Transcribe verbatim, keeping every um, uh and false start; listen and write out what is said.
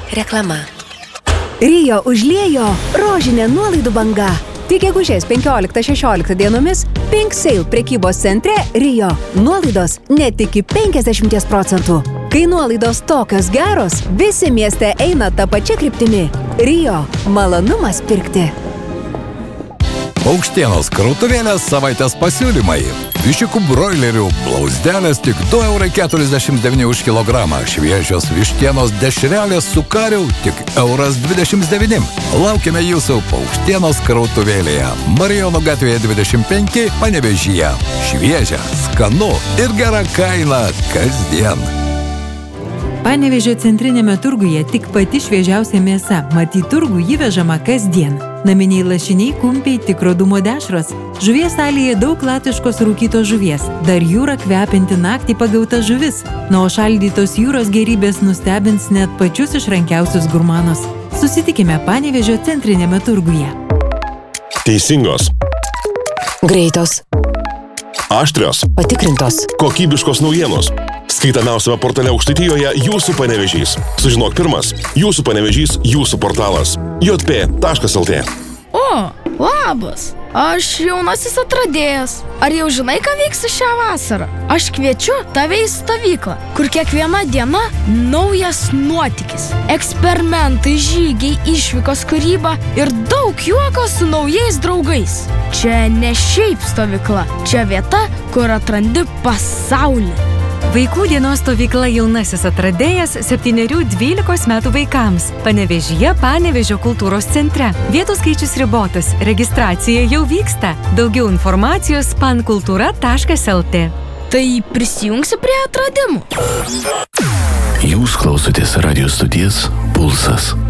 Reklama. Rio užliejo rožinė nuolaidų banga. Tik gegužės penkioliktą šešioliktą dienomis Pink Sale prekybos centre Rio. Nuolaidos net iki penkiasdešimt procentų. Kai nuolaidos tokios geros, visi mieste eina tą pačią kryptimį. Rio. Malonumas pirkti. Paukštienos krautuvėlės savaitės pasiūlymai. Viščiukų broilerių blauzdelės tik du eurai keturiasdešimt devyni už kilogramą. Šviežios vištienos dešrelės su kariu tik euras dvidešimt devyni. Laukime jūsų Paukštienos krautuvėlėje. Marijono gatvėje dvidešimt penki, Panevėžyje. Šviežia, skanu ir gera kaina kasdien. Panevėžio centrinėme turguje tik pati šviežiausia mėsa. Mat į turgų įvežama kasdien. Naminiai lašiniai, kumpiai, tikro dūmo dešros. Žuvies salėje daug latviškos rūkytos žuvies. Dar jūra kvepinti naktį pagauta žuvis. Na, o šaldytos jūros gerybės nustebins net pačius išrankiausius gurmanus. Susitikime Panevėžio centrinėme turguje. Teisingos. Greitos. Aštrios. Patikrintos. Kokybiškos naujienos. Skaitamiausiame portale Aukštaitijoje Jūsų Panevėžys. Sužinok pirmas. Jūsų Panevėžys, Jūsų portalas. j p taškas l t. O, labas. Aš jaunasis atradėjas. Ar jau žinai, ką vyksi šią vasarą? Aš kviečiu tave į stovyklą, kur kiekviena diena naujas nuotykis. Eksperimentai, žygiai, išvykos, kūryba ir daug juoko su naujais draugais. Čia ne šiaip stovykla, čia vieta, kur atrandi pasaulį. Vaikų dienos stovykla Jaunasis atradėjas septynerių dvylikos metų vaikams. Panevėžyje Panevėžio kultūros centre. Vietų skaičius ribotas. Registracija jau vyksta. Daugiau informacijos pankultūra taškas l t. Tai prisijungsi prie atradimų. Jūs klausotės radijo stoties Pulsas.